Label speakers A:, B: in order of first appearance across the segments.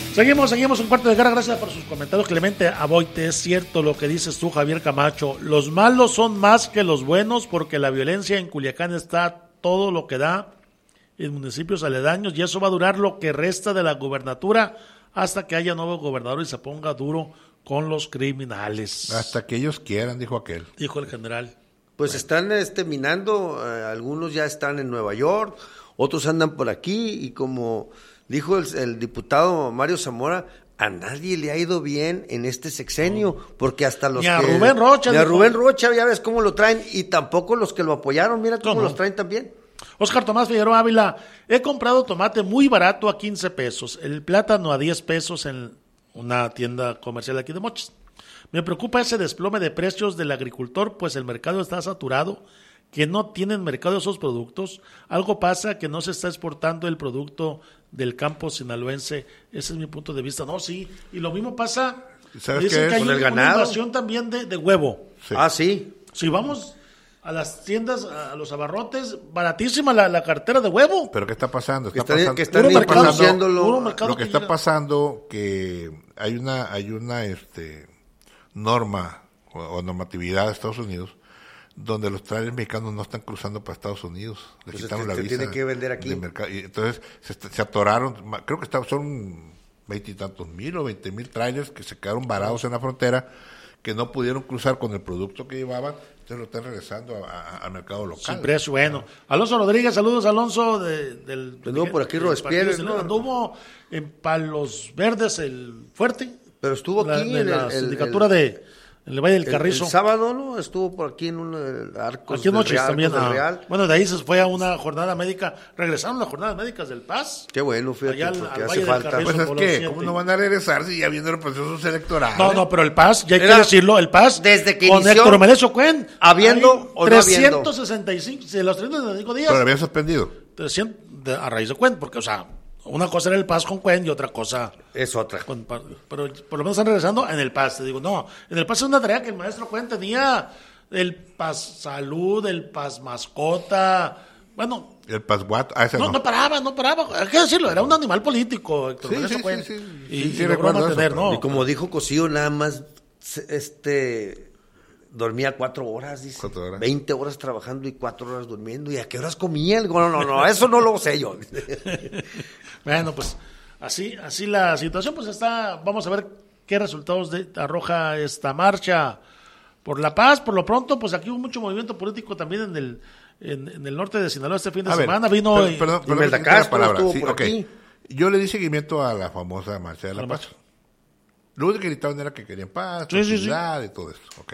A: Seguimos un cuarto de guerra, gracias por sus comentarios. Clemente Aboite, es cierto lo que dices tú, Javier Camacho, los malos son más que los buenos porque la violencia en Culiacán está todo lo que da en municipios aledaños y eso va a durar lo que resta de la gubernatura hasta que haya nuevo gobernador y se ponga duro con los criminales.
B: Hasta que ellos quieran, dijo aquel.
A: Dijo el general.
C: Pues están minando, algunos ya están en Nueva York, otros andan por aquí y como dijo el diputado Mario Zamora, a nadie le ha ido bien en este sexenio, porque hasta los
A: ni a Rubén Rocha.
C: Ni a Rubén Rocha, ya ves cómo lo traen, y tampoco los que lo apoyaron, mira cómo los traen también.
A: Oscar Tomás Figueroa Ávila, he comprado tomate muy barato a 15 pesos, el plátano a 10 pesos en una tienda comercial aquí de Mochis. Me preocupa ese desplome de precios del agricultor, pues el mercado está saturado, que no tienen mercado esos productos. Algo pasa que no se está exportando el producto del campo sinaloense. Ese es mi punto de vista. No, sí. Y lo mismo pasa.
B: ¿Sabes
C: Con
B: qué?
C: el
A: Una
C: ganado.
A: invasión también de huevo.
B: Sí.
C: Ah, sí.
A: Si vamos a las tiendas, a los abarrotes, baratísima la cartera de huevo.
B: Pero ¿qué está pasando?
C: Que
B: Está
C: están
B: pasando
C: introduciéndolo.
A: puro mercado
B: lo que
A: que
B: está
A: llega.
B: pasando que hay una norma o normatividad de Estados Unidos donde los trailers mexicanos no están cruzando para Estados Unidos. Le
C: Pues
B: quitaron
C: es
B: la
C: que
B: visa.
C: tiene que vender aquí.
B: de mercado. Y entonces se atoraron, creo que son 20 y tantos mil o 20,000 trailers que se quedaron varados en la frontera, que no pudieron cruzar con el producto que llevaban, entonces lo están regresando al mercado local.
A: Sin precio, bueno. Alonso Rodríguez, saludos Alonso del
C: Anduvo por aquí
A: del
C: Robespierre,
A: partido,
C: ¿no?
A: Anduvo en Palos Verdes, el Fuerte.
C: Pero estuvo aquí
A: en la sindicatura de en el Valle del Carrizo.
C: El sábado, ¿no? Estuvo por aquí en un arco
A: Aquí en Mochis también.
C: Real.
A: Bueno, de ahí se fue a una jornada médica. Regresaron las jornadas médicas del Paz.
C: Qué bueno, fíjate,
A: Allá
C: porque
A: al
C: hace
A: Valle del
C: falta.
A: Carrizo.
B: Pues es
A: por
B: que,
A: los
B: ¿cómo
A: 7.
B: no van a regresar si ya viendo los procesos electorales?
A: No, pero el Paz, ya hay que
C: Era-
A: decirlo, el Paz,
C: desde que
A: con
C: inició,
A: Héctor Melesio Cuen,
C: habiendo
A: hay
C: o no habiendo.
A: 365, de los 365 días,
B: Pero lo habían suspendido.
A: 300 a raíz de Cuen, porque, o sea, una cosa era el Paz con Cuen y otra cosa
C: Es otra.
A: pero por lo menos están regresando en el Paz. Te digo, no, en el Paz es una tarea que el maestro Cuen tenía, el Paz Salud, el Paz Mascota, bueno,
B: El Pasguato, ese
A: no paraba, hay que decirlo, era un animal político, Héctor
B: Sí,
A: Melesio
B: sí,
A: Cuen,
B: sí, sí.
A: y
B: Sí,
A: logró
B: recuerdo
A: mantener,
B: eso,
A: ¿no?
C: Y como dijo Cosío, nada más dormía 4 horas, dice.
B: 4 horas.
C: 20 horas trabajando y 4 horas durmiendo. ¿Y a qué horas comía? No, eso no lo sé yo.
A: Bueno, pues así la situación pues está, vamos a ver qué resultados arroja esta marcha por la paz. Por lo pronto, pues aquí hubo mucho movimiento político también en el norte de Sinaloa este fin de semana. Vino
B: perdón,
C: Imelda
B: la
C: Castro
B: palabra.
C: estuvo
B: Sí,
C: por
B: ok.
C: aquí.
B: Yo le di seguimiento a la famosa marcha de la
A: A la
B: paz.
A: marcha.
B: Lo único que gritaban era que querían paz,
A: Sí, sí,
B: tranquilidad y todo eso. Ok.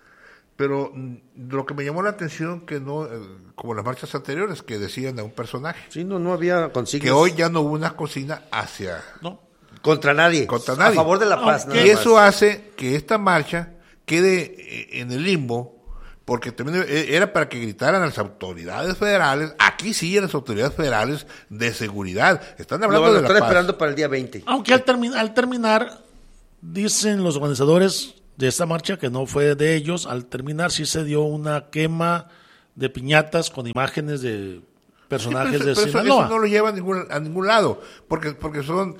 B: Pero lo que me llamó la atención que no, como las marchas anteriores, que decían a un personaje,
C: Sí, no había consignas.
B: que hoy ya no hubo una consigna hacia
A: ¿no?
C: Contra nadie.
B: Contra nadie.
C: A favor de la paz.
A: Ok.
C: nada
B: y
C: más.
B: eso hace que esta marcha quede en el limbo, porque también era para que gritaran a las autoridades federales, aquí sí a las autoridades federales de seguridad, están hablando
C: Lo
B: de la
C: están
B: paz.
C: esperando para el día 20.
A: Aunque al terminar, dicen los organizadores de esta marcha que no fue de ellos, al terminar sí se dio una quema de piñatas con imágenes de personajes
B: Pero
A: de
B: eso
A: Sinaloa.
B: no lo lleva a ningún lado, porque son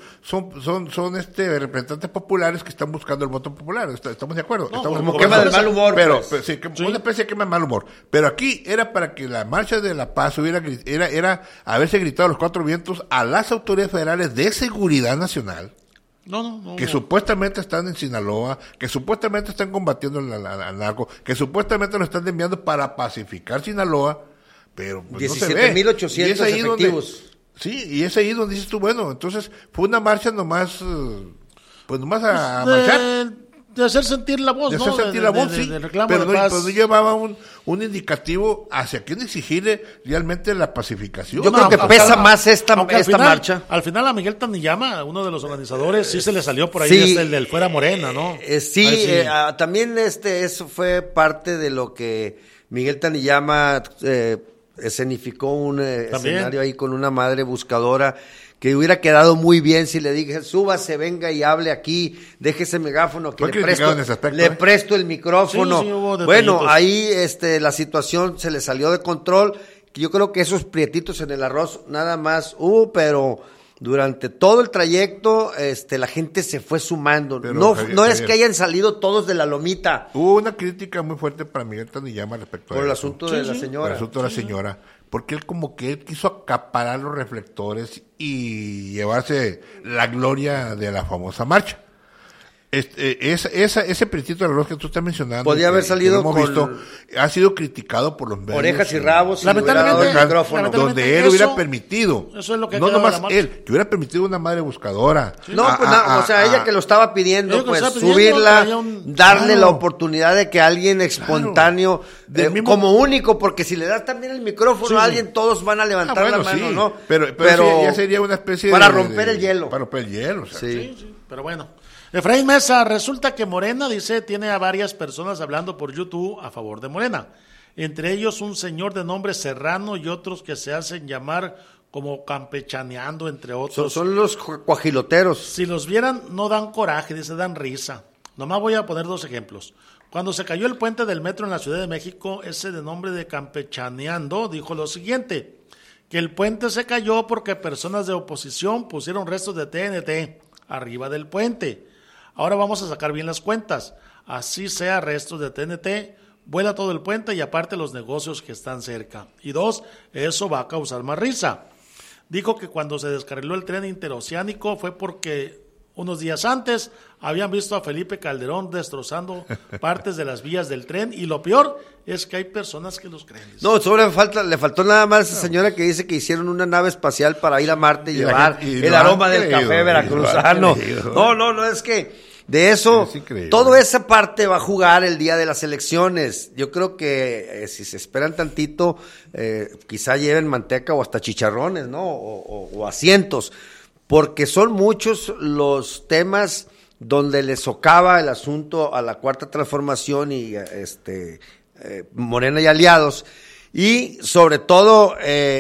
B: representantes populares que están buscando el voto popular, estamos de acuerdo.
A: No,
B: Estamos
A: como
B: de acuerdo.
C: quema del mal humor,
B: pero,
C: pues.
B: pero sí,
A: Sí.
B: una especie de quema de mal humor. Pero aquí era para que la marcha de la paz era haberse gritado a los 4 vientos a las autoridades federales de seguridad nacional,
A: No.
B: que supuestamente están en Sinaloa, que supuestamente están combatiendo al narco, que supuestamente lo están enviando para pacificar Sinaloa, pero pues, no se ve.
C: 17,800
B: Y es ahí donde-
C: efectivos.
B: sí, y es ahí donde dices tú, bueno, entonces fue una marcha nomás, pues nomás a
A: de,
B: marchar,
A: de hacer sentir la voz,
B: de
A: ¿no?
B: hacer sentir la voz, sí,
A: de reclamo
B: pero
A: de
B: no,
A: paz.
B: pero no llevaba un indicativo hacia quién exigirle realmente la pacificación.
C: Yo creo que
A: aunque
C: pesa
A: al-
C: más esta
A: aunque al final-
C: marcha.
A: Al final a Miguel Taniyama, uno de los organizadores, sí se le salió por ahí
C: Sí.
A: el del fuera Morena, ¿no?
C: Sí,
A: Ahí
C: también eso fue parte de lo que Miguel Taniyama escenificó un
A: También.
C: escenario ahí con una madre buscadora que hubiera quedado muy bien si le dije, súbase, venga y hable aquí, deje ese megáfono que
B: Fue criticado en ese aspecto,
C: le
B: ¿eh?
C: presto el micrófono.
A: Sí, sí, hubo
C: Bueno,
A: detallitos.
C: ahí la situación se le salió de control. Yo creo que esos prietitos en el arroz nada más pero durante todo el trayecto, la gente se fue sumando.
B: Pero,
C: No,
B: Javier,
C: no es que hayan salido todos de la lomita
B: Hubo una crítica muy fuerte para Miguel Taniyama respecto
C: por el
B: a eso.
C: asunto de la
B: Por el
C: señora.
B: asunto de la señora. Porque él como que él quiso acaparar los reflectores y llevarse la gloria de la famosa marcha. Ese principio de reloj que tú estás mencionando,
C: Podía haber salido
B: que hemos
C: con
B: visto, ha sido criticado por los medios.
C: Orejas y rabos,
A: Lamentablemente,
C: el micrófono.
B: Donde él hubiera permitido,
A: eso es lo que
B: no
A: queda de la
B: nomás
A: marcha.
B: él, que hubiera permitido una madre buscadora.
C: No, pues o sea, ella que lo estaba pidiendo,
A: Ella que lo
C: pues
A: estaba pidiendo,
C: subirla,
A: traía un-
C: darle
A: claro.
C: la oportunidad de que alguien espontáneo,
B: Del mismo-
C: como único, porque si le das también el micrófono
A: Sí,
C: a
A: sí.
C: alguien, todos van a levantar
B: Bueno,
C: la mano,
B: sí,
C: ¿no?
B: pero sí, ya sería una especie
C: para
B: de...
C: romper el hielo.
B: Para romper el hielo, o sea.
C: Sí.
A: Sí, pero bueno. Efraín Mesa, resulta que Morena, dice, tiene a varias personas hablando por YouTube a favor de Morena. Entre ellos un señor de nombre Serrano y otros que se hacen llamar como campechaneando, entre otros.
C: Son los cuajiloteros.
A: Si los vieran, no dan coraje, dice, dan risa. Nomás voy a poner 2 ejemplos. Cuando se cayó el puente del metro en la Ciudad de México, ese de nombre de campechaneando dijo lo siguiente, que el puente se cayó porque personas de oposición pusieron restos de TNT arriba del puente. Ahora vamos a sacar bien las cuentas. Así sea restos de TNT, vuela todo el puente y aparte los negocios que están cerca. Y 2, eso va a causar más risa. Dijo que cuando se descarriló el tren interoceánico fue porque unos días antes habían visto a Felipe Calderón destrozando partes de las vías del tren y lo peor es que hay personas que los creen.
C: No, le faltó nada más a esa señora que dice que hicieron una nave espacial para ir a Marte y
B: Y la
C: llevar
B: gente- y
C: el
B: lo han
C: aroma del
B: creído,
C: café
B: y lo
C: veracruzano.
B: han creído.
C: No, es que de eso,
B: Es increíble.
C: toda esa parte va a jugar el día de las elecciones. Yo creo que si se esperan tantito, quizá lleven manteca o hasta chicharrones, ¿no? O asientos, porque son muchos los temas donde le socava el asunto a la Cuarta Transformación y Morena y aliados, y sobre todo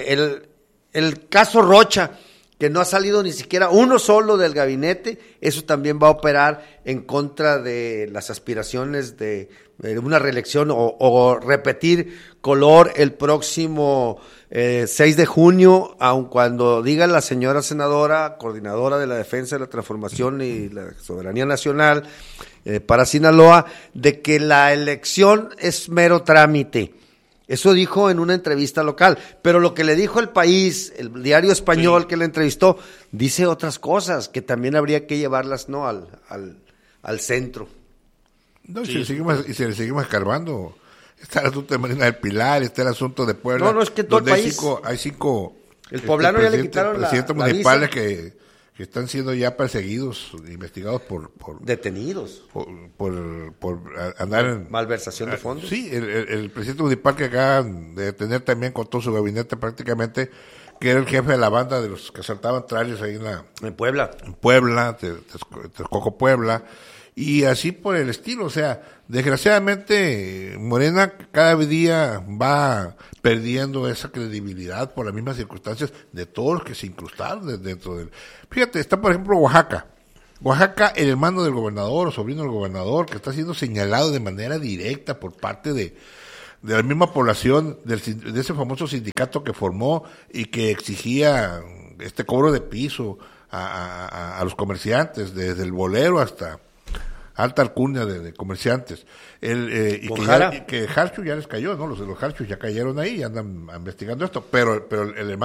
C: el caso Rocha, que no ha salido ni siquiera uno solo del gabinete. Eso también va a operar en contra de las aspiraciones de una reelección o repetir color el próximo 6 de junio, aun cuando diga la señora senadora, coordinadora de la defensa de la transformación y la soberanía nacional para Sinaloa, de que la elección es mero trámite. Eso dijo en una entrevista local, pero lo que le dijo El País, el diario español que le entrevistó, dice otras cosas que también habría que llevarlas, ¿no?, al centro.
B: No, si le seguimos escarbando, está el asunto de Marina del Pilar, está el asunto de Puebla.
C: No, es que todo el
B: donde
C: país.
B: hay cinco
C: El poblano ya le quitaron
B: presidentes
C: la
B: municipales
C: visa.
B: que están siendo ya perseguidos, investigados por
C: Detenidos.
B: por andar en
C: Malversación de fondos.
B: Sí, el presidente municipal que acaban de detener también con todo su gabinete prácticamente, que era el jefe de la banda de los que asaltaban trailers ahí
C: En Puebla.
B: en Puebla, Texcoco, Puebla, y así por el estilo. O sea, desgraciadamente Morena cada día va perdiendo esa credibilidad por las mismas circunstancias de todos los que se incrustaron dentro del... Fíjate, está por ejemplo Oaxaca. Oaxaca, el hermano del gobernador o sobrino del gobernador, que está siendo señalado de manera directa por parte de la misma población de ese famoso sindicato que formó y que exigía este cobro de piso a los comerciantes, desde el bolero hasta alta alcurnia de comerciantes. Y que Harchu ya les cayó, ¿no? Los de los Harchus ya cayeron ahí y andan investigando esto, pero el hermano